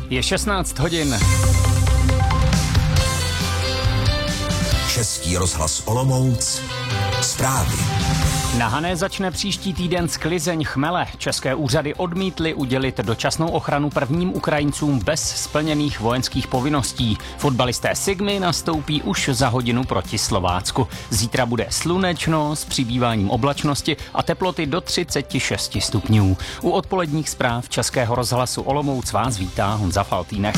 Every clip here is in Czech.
Je 16 hodin. Český rozhlas Olomouc. Zprávy. Na Hané začne příští týden sklizeň chmele. České úřady odmítly udělit dočasnou ochranu prvním Ukrajincům bez splněných vojenských povinností. Fotbalisté Sigmy nastoupí už za hodinu proti Slovácku. Zítra bude slunečno s přibýváním oblačnosti a teploty do 36 stupňů. U odpoledních zpráv Českého rozhlasu Olomouc vás vítá Honza Faltýnek.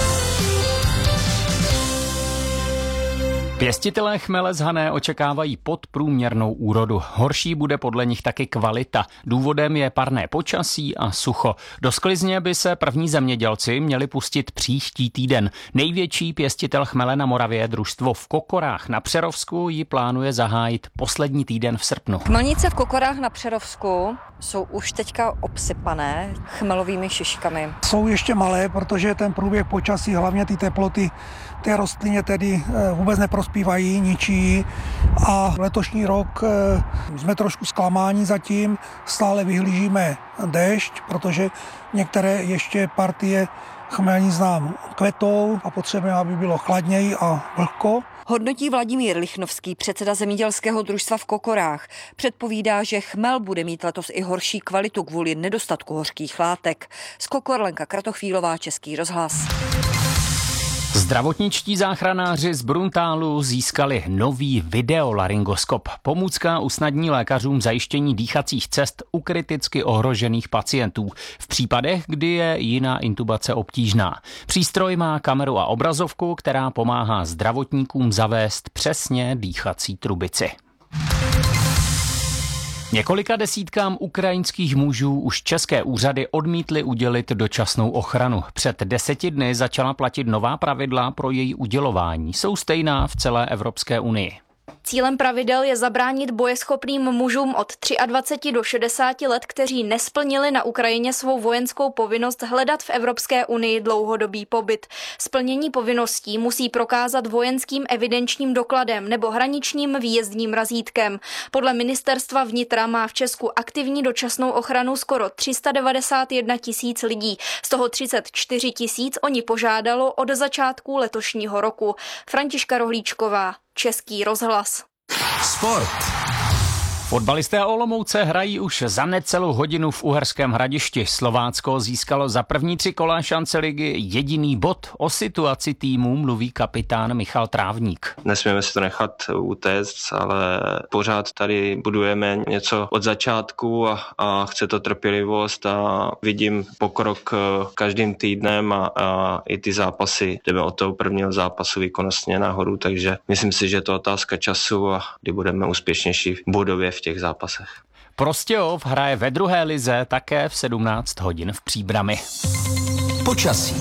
Pěstitelé chmele z Hané očekávají podprůměrnou úrodu. Horší bude podle nich taky kvalita. Důvodem je parné počasí a sucho. Do sklizně by se první zemědělci měli pustit příští týden. Největší pěstitel chmele na Moravě, družstvo v Kokorách na Přerovsku, ji plánuje zahájit poslední týden v srpnu. Chmelnice v Kokorách na Přerovsku jsou už teďka obsypané chmelovými šiškami. Jsou ještě malé, protože ten průběh počasí, hlavně ty teploty, té rostlině tedy vůbec neprospívají, ničí a letošní rok jsme trošku zklamáni zatím, stále vyhlížíme déšť, protože některé ještě partie chmelnic nám kvetou a potřebujeme, aby bylo chladněji a vlhko. Hodnotí Vladimír Lichnovský, předseda zemědělského družstva v Kokorách. Předpovídá, že chmel bude mít letos i horší kvalitu kvůli nedostatku hořkých látek. Z Kokor Lenka Kratochvílová, Český rozhlas. Zdravotničtí záchranáři z Bruntálu získali nový videolaryngoskop. Pomůcka usnadní lékařům zajištění dýchacích cest u kriticky ohrožených pacientů v případech, kdy je jiná intubace obtížná. Přístroj má kameru a obrazovku, která pomáhá zdravotníkům zavést přesně dýchací trubici. Několika desítkám ukrajinských mužů už české úřady odmítly udělit dočasnou ochranu. Před 10 dny začala platit nová pravidla pro její udělování. Jsou stejná v celé Evropské unii. Cílem pravidel je zabránit bojeschopným mužům od 23 do 60 let, kteří nesplnili na Ukrajině svou vojenskou povinnost hledat v Evropské unii dlouhodobý pobyt. Splnění povinností musí prokázat vojenským evidenčním dokladem nebo hraničním výjezdním razítkem. Podle ministerstva vnitra má v Česku aktivní dočasnou ochranu skoro 391 000 lidí. Z toho 34 000 oni požádalo od začátku letošního roku. Františka Rohlíčková, Český rozhlas. Sport. Fotbalisté Olomouce hrají už za necelou hodinu v Uherském Hradišti. Slovácko získalo za první 3 kola šance ligy jediný bod. O situaci týmu mluví kapitán Michal Trávník. Nesmíme si to nechat utéct, ale pořád tady budujeme něco od začátku a chce to trpělivost a vidím pokrok každým týdnem a i ty zápasy jdeme od toho prvního zápasu výkonnostně nahoru, takže myslím si, že je to otázka času a kdy budeme úspěšnější bodově v těch zápasech. Prostějov hraje ve druhé lize také v 17 hodin v Příbrami. Počasí.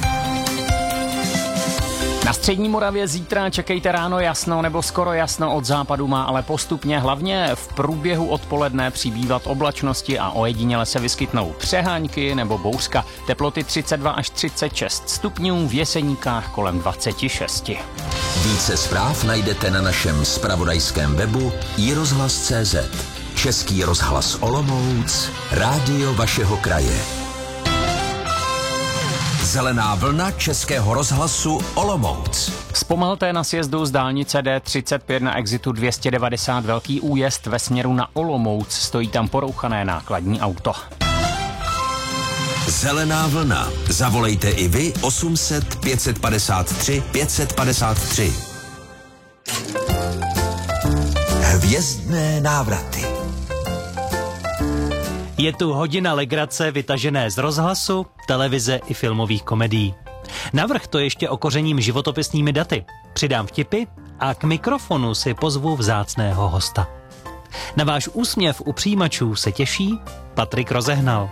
Na střední Moravě zítra čekejte ráno jasno nebo skoro jasno, od západu má ale postupně hlavně v průběhu odpoledne přibývat oblačnosti a ojediněle se vyskytnou přehánky nebo bouřka. Teploty 32 až 36 stupňů, v Jeseníkách kolem 26. Více zpráv najdete na našem zpravodajském webu iRozhlas.cz. Český rozhlas Olomouc, rádio vašeho kraje. Zelená vlna Českého rozhlasu Olomouc. Zpomalte na sjezdu z dálnice D35 na exitu 290 velký újezd ve směru na Olomouc. Stojí tam porouchané nákladní auto. Zelená vlna. Zavolejte i vy 800 553 553. Hvězdné návraty. Je tu hodina legrace vytažené z rozhlasu, televize i filmových komedií. Navrch to ještě okořením životopisnými daty. Přidám vtipy a k mikrofonu si pozvu vzácného hosta. Na váš úsměv u přijímačů se těší Patrik Rozehnal.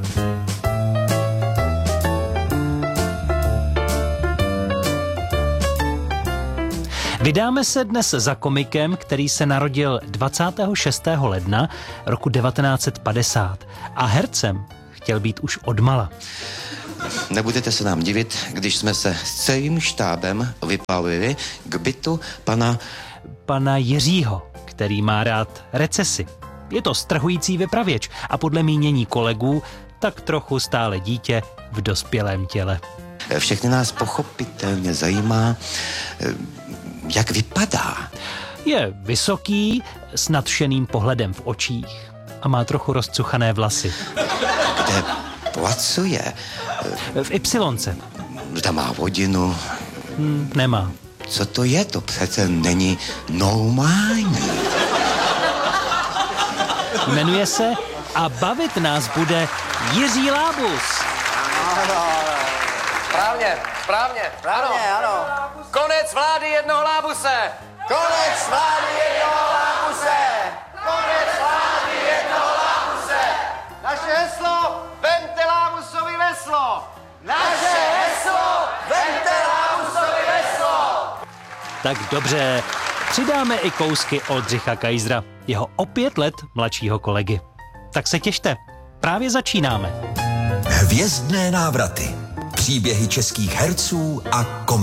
Vydáme se dnes za komikem, který se narodil 26. ledna roku 1950 a hercem chtěl být už odmala. Nebudete se nám divit, když jsme se s celým štábem vyplavili k bytu pana Jiřího, který má rád recesi. Je to strhující vypravěč a podle mínění kolegů tak trochu stále dítě v dospělém těle. Všechny nás pochopitelně zajímá, jak vypadá. Je vysoký, s nadšeným pohledem v očích a má trochu rozcuchané vlasy. Kde pracuje? V Ypsilonce. Tam má hodinu. Nemá. Co to je? To přece není normální. Jmenuje se a bavit nás bude Jiří Lábus. Správně, ano. Konec vlády jednoho Lábuse! Konec vlády jednoho Lábuse! Konec vlády jednoho Lábuse! Naše heslo, vemte Lábusovi veslo! Naše heslo, vemte Lábusovi veslo! Tak dobře, přidáme i kousky Oldřicha Kaisera, jeho o 5 let mladšího kolegy. Tak se těšte, právě začínáme. Hvězdné návraty. Příběhy českých herců a